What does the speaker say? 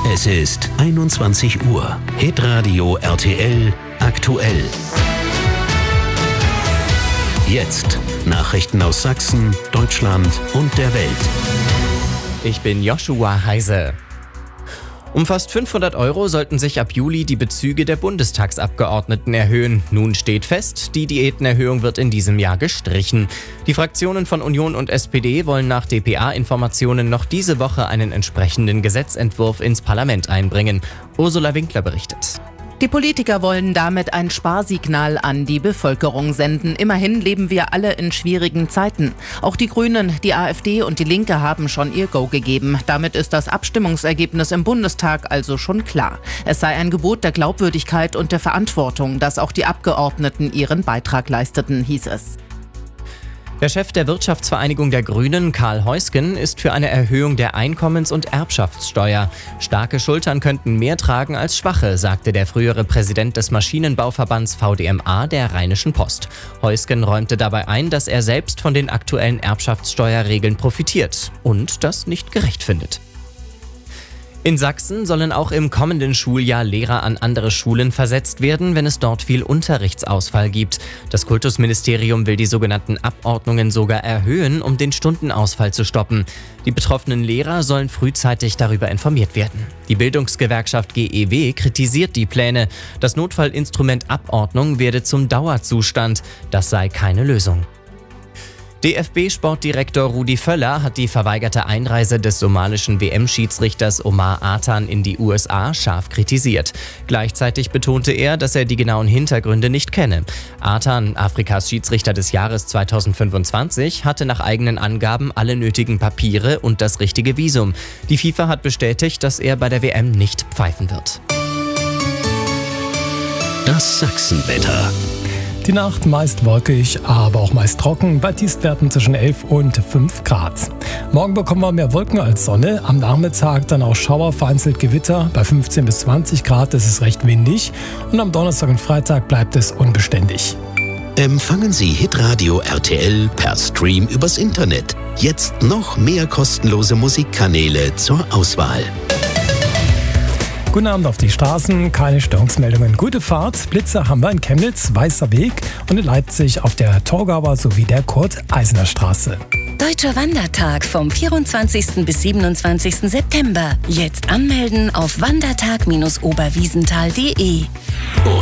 Es ist 21 Uhr. Hitradio RTL aktuell. Jetzt Nachrichten aus Sachsen, Deutschland und der Welt. Ich bin Joshua Heise. Um fast 500 € sollten sich ab Juli die Bezüge der Bundestagsabgeordneten erhöhen. Nun steht fest, die Diätenerhöhung wird in diesem Jahr gestrichen. Die Fraktionen von Union und SPD wollen nach dpa-Informationen noch diese Woche einen entsprechenden Gesetzentwurf ins Parlament einbringen. Ursula Winkler berichtet. Die Politiker wollen damit ein Sparsignal an die Bevölkerung senden. Immerhin leben wir alle in schwierigen Zeiten. Auch die Grünen, die AfD und die Linke haben schon ihr Go gegeben. Damit ist das Abstimmungsergebnis im Bundestag also schon klar. Es sei ein Gebot der Glaubwürdigkeit und der Verantwortung, dass auch die Abgeordneten ihren Beitrag leisteten, hieß es. Der Chef der Wirtschaftsvereinigung der Grünen, Karl Heusgen, ist für eine Erhöhung der Einkommens- und Erbschaftssteuer. Starke Schultern könnten mehr tragen als schwache, sagte der frühere Präsident des Maschinenbauverbands VDMA der Rheinischen Post. Heusgen räumte dabei ein, dass er selbst von den aktuellen Erbschaftssteuerregeln profitiert und das nicht gerecht findet. In Sachsen sollen auch im kommenden Schuljahr Lehrer an andere Schulen versetzt werden, wenn es dort viel Unterrichtsausfall gibt. Das Kultusministerium will die sogenannten Abordnungen sogar erhöhen, um den Stundenausfall zu stoppen. Die betroffenen Lehrer sollen frühzeitig darüber informiert werden. Die Bildungsgewerkschaft GEW kritisiert die Pläne. Das Notfallinstrument Abordnung werde zum Dauerzustand. Das sei keine Lösung. DFB-Sportdirektor Rudi Völler hat die verweigerte Einreise des somalischen WM-Schiedsrichters Omar Atan in die USA scharf kritisiert. Gleichzeitig betonte er, dass er die genauen Hintergründe nicht kenne. Atan, Afrikas Schiedsrichter des Jahres 2025, hatte nach eigenen Angaben alle nötigen Papiere und das richtige Visum. Die FIFA hat bestätigt, dass er bei der WM nicht pfeifen wird. Das Sachsenwetter. Die Nacht meist wolkig, aber auch meist trocken, bei Tiefstwerten zwischen 11 und 5 Grad. Morgen bekommen wir mehr Wolken als Sonne, am Nachmittag dann auch Schauer, vereinzelt Gewitter. Bei 15 bis 20 Grad ist es recht windig und am Donnerstag und Freitag bleibt es unbeständig. Empfangen Sie Hitradio RTL per Stream übers Internet. Jetzt noch mehr kostenlose Musikkanäle zur Auswahl. Guten Abend auf die Straßen, keine Störungsmeldungen. Gute Fahrt, Blitzer haben wir in Chemnitz, Weißer Weg und in Leipzig auf der Torgauer sowie der Kurt-Eisner-Straße. Deutscher Wandertag vom 24. bis 27. September. Jetzt anmelden auf wandertag-oberwiesenthal.de.